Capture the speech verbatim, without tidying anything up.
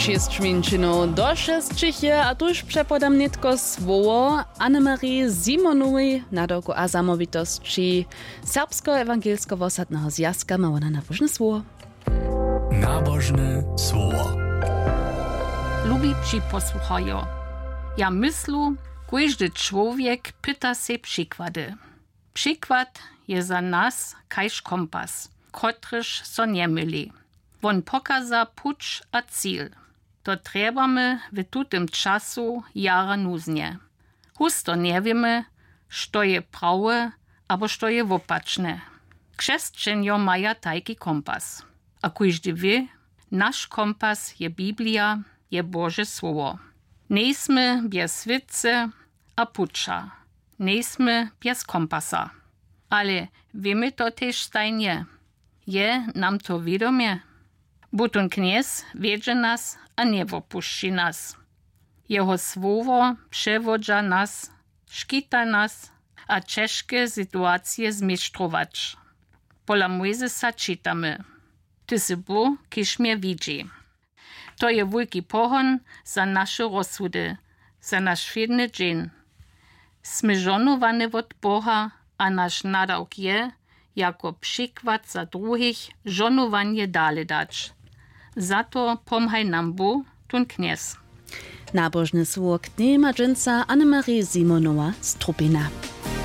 Šest minčinov do šestčiche a tuž přepodam netko svoło Annemarii Simonowej na doku a zamovitosti Serbsko-ewangelsko-wosadnego zjazka ma ona nabożne słowo. Nabożne słowo. Lubici posłuchają. Ja myślu, każdy człowiek pyta się przykłady. Przykład je za nas kajż kompas, kotryż so nie myli. Won pokaza puć a cíl. To trebamy w tutym czasu jara nuznie. Husto nie wiemy, što je prawe, abo što je wopaczne. Krzesćenjo maja tajki kompas. A każdy wie, nasz kompas je Biblia, je Boże Słowo. Nejsmy bez svice a puča. Nejsmy bez kompasa. Ale wiemy to też stajnie. Je nam to wiadomie? Butun kniez wiedzie nas, a nie wopuści nas. Jeho słowo przewodza nas, szkita nas, a ciężkie sytuacje zmistrzować. Pola Mojzesa czytamy. Ty si Bóg, kiż mnie widzi. To je wielki pohon za nasze rozsudy, za nasz świetny dzień. Sme żonowane od Boha, a nasz nadałk je, jako przykład za drugich, żonowanie dalej dać. Za to pomhaj nam Bóg, tun kniez. Nabożne słowo kniema dżęca Annemarii Simonowa z Trupina.